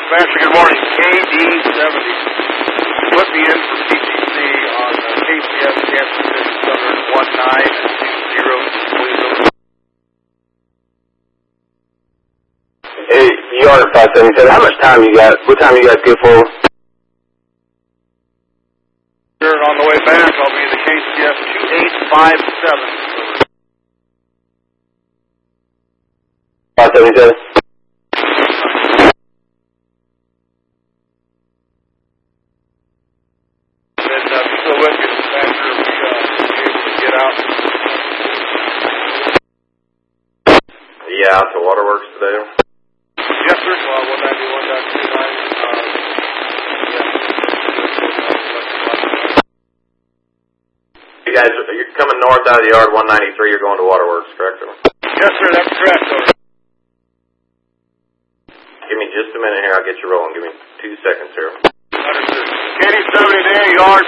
Dispatcher, good morning. KD70. Put me in for PTC on KCS Kansas City Southern 1920, please over. Hey, ER 577, how much time you got? What time you guys get for? Sure, on the way back, I'll be in the KCS 2857. 577? Yeah, out to Waterworks today. Yes, sir. 191.29. You guys, you're coming north out of the yard 193, you're going to Waterworks, correct? Yes, sir, that's correct, sir. Give me just a minute here, I'll get you rolling. Give me 2 seconds here. Understood. KD70 there, yard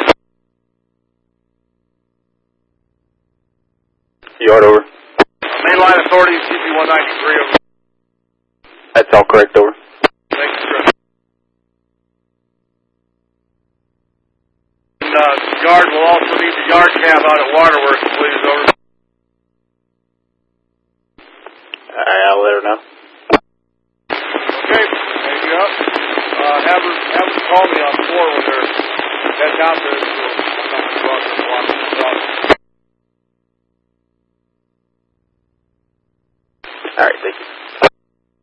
4. Yard over. Mainline authorities, CP 193 over. That's all correct, over. Thank you, sir. Yard will also need the yard cab out at Waterworks, please, over. Alright, I'll let her know. Okay, thank you up. Have them call me on 4 when they're heading out there. So I'm not going to go out there and watch the